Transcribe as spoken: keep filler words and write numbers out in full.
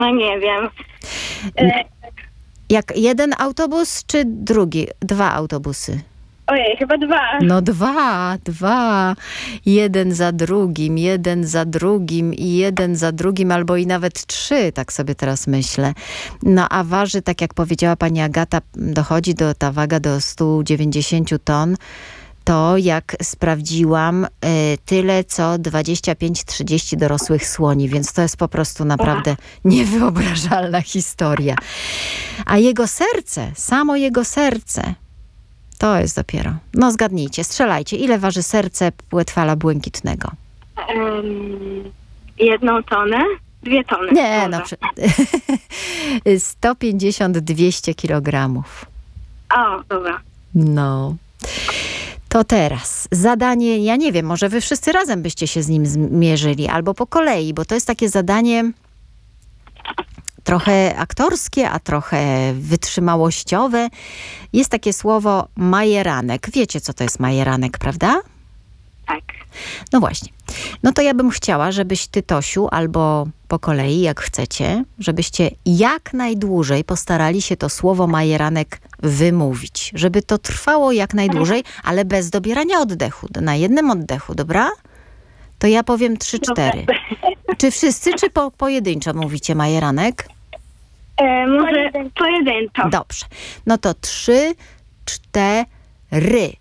No nie wiem. E, Jak jeden autobus, czy drugi? Dwa autobusy? ojej, chyba dwa. No dwa, dwa. Jeden za drugim, jeden za drugim i jeden za drugim, albo i nawet trzy, tak sobie teraz myślę. No a waży, tak jak powiedziała pani Agata, dochodzi do, ta waga do stu dziewięćdziesięciu ton. To, jak sprawdziłam, y, tyle co dwadzieścia pięć trzydzieści dorosłych słoni, więc to jest po prostu naprawdę niewyobrażalna historia. A jego serce, samo jego serce, to jest dopiero. No zgadnijcie, strzelajcie, ile waży serce płetwala błękitnego? Um, jedną tonę? Dwie tony. Nie, może. no przy- sto pięćdziesiąt do dwieście kilogramów. O, dobra. No. To teraz zadanie, ja nie wiem, może wy wszyscy razem byście się z nim zmierzyli, albo po kolei, bo to jest takie zadanie trochę aktorskie, a trochę wytrzymałościowe. Jest takie słowo majeranek. Wiecie, co to jest majeranek, prawda? Tak. No właśnie. No to ja bym chciała, żebyś ty, Tosiu, albo po kolei, jak chcecie, żebyście jak najdłużej postarali się to słowo majeranek wymówić. Żeby to trwało jak najdłużej, ale bez dobierania oddechu. Na jednym oddechu, dobra? To ja powiem trzy, cztery. Czy wszyscy, czy po, pojedynczo mówicie majeranek? E, może pojedynczo. Dobrze. No to trzy, cztery.